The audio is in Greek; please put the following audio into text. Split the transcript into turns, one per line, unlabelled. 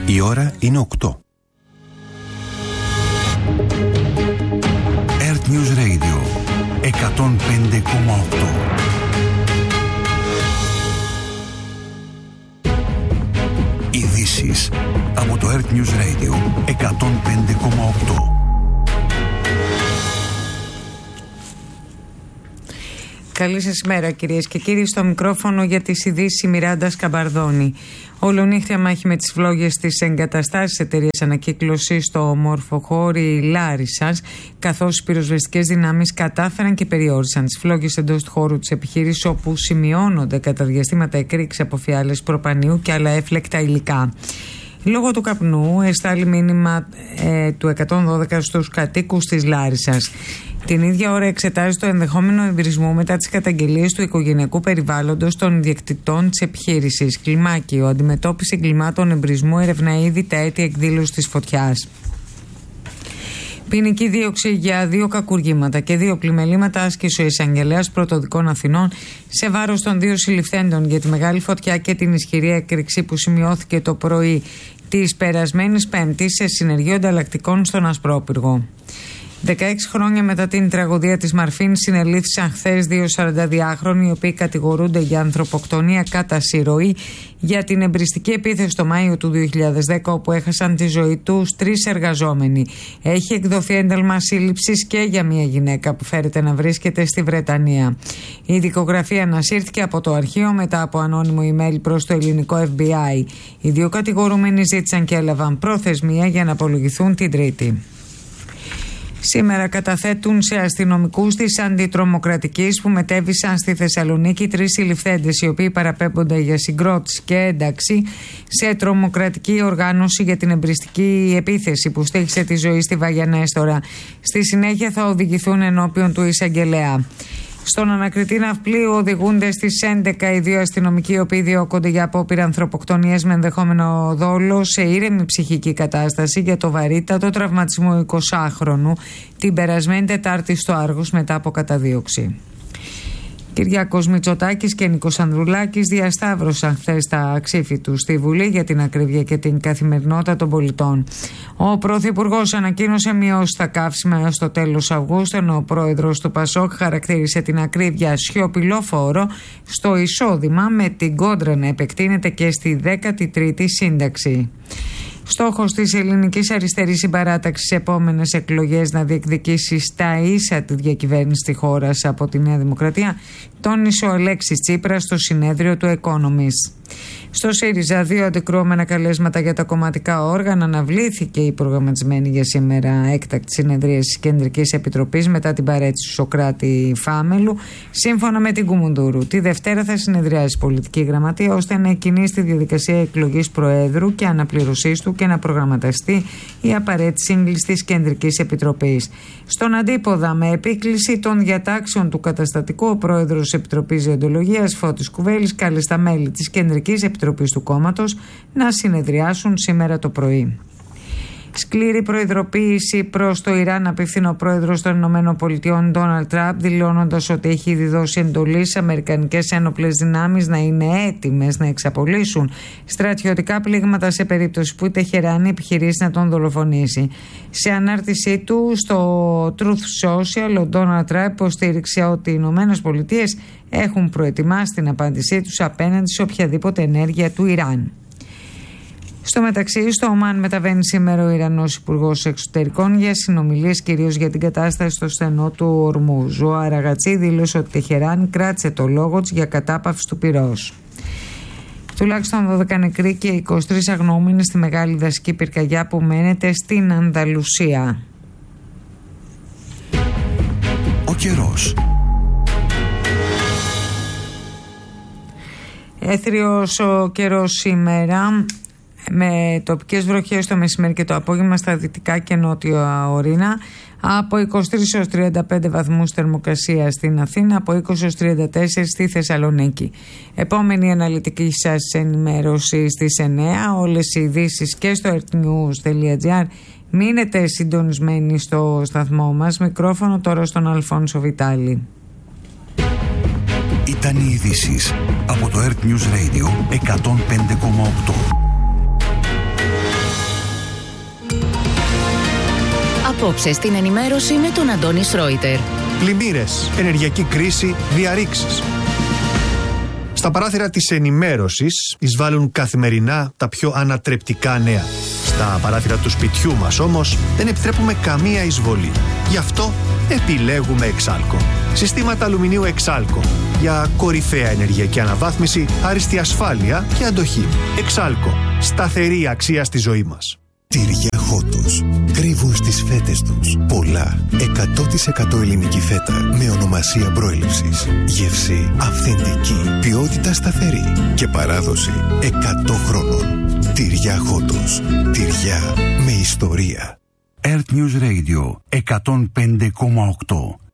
Η ώρα είναι 8. Earth News Radio 105,8. Ειδήσεις από το Earth News Radio 105,8.
Καλή σας ημέρα κυρίες και κύριοι, στο μικρόφωνο για τις ειδήσεις η Μιράντα Σκαμπαρδόνη. Ολονύχτια μάχη με τις φλόγες της εγκαταστάσεις εταιρείας ανακύκλωσης στο Μορφοχώρι Λάρισσας, καθώς οι πυροσβεστικές δυνάμεις κατάφεραν και περιόρισαν τις φλόγες εντός του χώρου της επιχείρησης, όπου σημειώνονται κατά διαστήματα εκρήξεις από φιάλες προπανίου και άλλα έφλεκτα υλικά. Λόγω του καπνού εστάλει μήνυμα του 112 στους κατοίκους της Λάρισσας. Την ίδια ώρα εξετάζει το ενδεχόμενο εμπειρισμού μετά τις καταγγελίες του οικογενειακού περιβάλλοντος των ιδιοκτητών της επιχείρησης. Κλιμάκιο, αντιμετώπιση εγκλημάτων εμπειρισμού, ερευνά ήδη τα αίτια εκδήλωσης της φωτιάς. Ποινική δίωξη για 2 κακουργήματα και 2 πλημελήματα άσκησε ο εισαγγελέας Πρωτοδικών Αθηνών σε βάρος των 2 συλληφθέντων για τη μεγάλη φωτιά και την ισχυρή έκρηξη που σημειώθηκε το πρωί της περασμένης Πέμπτης σε συνεργείο ανταλλακτικών στον Ασπρόπυργο. 16 χρόνια μετά την τραγωδία της Μαρφίν, συνελήφθησαν χθες 2 42χρονοι, οι οποίοι κατηγορούνται για ανθρωποκτονία κατά συρροή για την εμπριστική επίθεση το Μάιο του 2010, όπου έχασαν τη ζωή τους 3 εργαζόμενοι. Έχει εκδοθεί ένταλμα σύλληψης και για μια γυναίκα που φέρεται να βρίσκεται στη Βρετανία. Η δικογραφία ανασύρθηκε από το αρχείο μετά από ανώνυμο email προς το ελληνικό FBI. Οι 2 κατηγορούμενοι ζήτησαν και έλαβαν προθεσμία για να απολογηθούν την Τρίτη. Σήμερα καταθέτουν σε αστυνομικούς της αντιτρομοκρατικής που μετέβησαν στη Θεσσαλονίκη 3 συλληφθέντες, οι οποίοι παραπέμπονται για συγκρότηση και ένταξη σε τρομοκρατική οργάνωση για την εμπριστική επίθεση που στοίχησε τη ζωή στη Βαγιανέστορα. Στη συνέχεια θα οδηγηθούν ενώπιον του εισαγγελέα. Στον ανακριτή ναυπλίου οδηγούνται στις 11 οι 2 αστυνομικοί, οι οποίοι διώκονται για απόπειρα ανθρωποκτονίας με ενδεχόμενο δόλο σε ήρεμη ψυχική κατάσταση για το βαρύτατο τραυματισμό 20χρονου την περασμένη Τετάρτη στο Άργος μετά από καταδίωξη. Κυριάκος Μητσοτάκης και Νίκος Ανδρουλάκης διασταύρωσαν χθες τα ξύφη τους στη Βουλή για την ακρίβεια και την καθημερινότητα των πολιτών. Ο Πρωθυπουργός ανακοίνωσε μειώσει στα καύσιμα έως το τέλος Αυγούστου, ενώ ο πρόεδρος του ΠΑΣΟΚ χαρακτήρισε την ακρίβεια σιωπηλό φόρο στο εισόδημα, με την κόντρα να επεκτείνεται και στη 13η σύνταξη. Στόχος της ελληνικής αριστερής συμπαράταξης στις επόμενες εκλογές να διεκδικήσει στα ίσα τη διακυβέρνηση της χώρας από τη Νέα Δημοκρατία, τόνισε ο Αλέξης Τσίπρας στο συνέδριο του Economist. Στο ΣΥΡΙΖΑ 2 αντικρουόμενα καλέσματα για τα κομματικά όργανα, αναβλήθηκε η προγραμματισμένη για σήμερα έκτακτη συνεδρίαση της Κεντρικής Επιτροπής μετά την παρέτηση του Σωκράτη Φάμελου. Σύμφωνα με την Κουμουντούρου, τη Δευτέρα θα συνεδριάσει η πολιτική γραμματεία ώστε να εκκινήσει τη διαδικασία εκλογής Προέδρου και αναπληρωσής του και να προγραμματιστεί η απαραίτητη σύγκληση της Κεντρικής Επιτροπής. Στον αντίποδα, με επίκληση των διατάξεων του καταστατικού, ο πρόεδρος της Επιτροπής Διοντολογίας, Φώτης Κουβέλης, κάλεσε τα μέλη της Κεντρικής Επιτροπής του κόμματος να συνεδριάσουν σήμερα το πρωί. Σκληρή προειδοποίηση προς το Ιράν απευθύνει ο πρόεδρος των ΗΠΑ, Ντόναλντ Τραμπ, δηλώνοντας ότι έχει ήδη δώσει εντολή στις αμερικανικές ένοπλες δυνάμεις να είναι έτοιμες να εξαπολύσουν στρατιωτικά πλήγματα σε περίπτωση που η Τεχεράνη επιχειρήσει να τον δολοφονήσει. Σε ανάρτησή του στο Truth Social, ο Ντόναλντ Τραμπ υποστήριξε ότι οι ΗΠΑ έχουν προετοιμάσει την απάντησή τους απέναντι σε οποιαδήποτε ενέργεια του Ιράν. Στο μεταξύ, στο Ομάν μεταβαίνει σήμερα ο Ιρανός Υπουργός Εξωτερικών για συνομιλίες κυρίως για την κατάσταση στο στενό του Ορμούζ. Ο Αραγατσί δήλωσε ότι η Τεχεράνη κράτησε το λόγο της για κατάπαυση του πυρός. Τουλάχιστον 12 νεκροί και 23 αγνοούμενοι στη μεγάλη δασική πυρκαγιά που μένεται στην Ανδαλουσία.
Ο καιρός.
Έθριος ο καιρός σήμερα, με τοπικές βροχές το μεσημέρι και το απόγευμα στα δυτικά και νότια ορεινά, από 23 έως 35 βαθμούς θερμοκρασία στην Αθήνα, από 20 έως 34 στη Θεσσαλονίκη. Επόμενη αναλυτική σας ενημέρωση στις 9, όλες οι ειδήσεις και στο earthnews.gr. Μείνετε συντονισμένοι στο σταθμό μας. Μικρόφωνο τώρα στον Αλφόνσο Βιτάλη.
Ήταν οι ειδήσεις από το Earth News Radio 105,8.
Απόψε στην ενημέρωση με τον Αντώνη Σρόιτερ.
Πλημμύρες, ενεργειακή κρίση, διαρρήξεις. Στα παράθυρα της ενημέρωσης εισβάλλουν καθημερινά τα πιο ανατρεπτικά νέα. Στα παράθυρα του σπιτιού μας όμως δεν επιτρέπουμε καμία εισβολή. Γι' αυτό επιλέγουμε Εξάλκο. Συστήματα αλουμινίου Εξάλκο για κορυφαία ενεργειακή αναβάθμιση, άριστη ασφάλεια και αντοχή. Εξάλκο. Σταθερή αξία στη ζωή μας.
Τυριά Χότος. Κρύβουν στις φέτες τους πολλά 100% ελληνική φέτα με ονομασία προέλευσης. Γεύση αυθεντική, ποιότητα σταθερή και παράδοση 100 χρόνων. Τυριά Χότος. Τυριά με ιστορία.
Earth News Radio 105,8.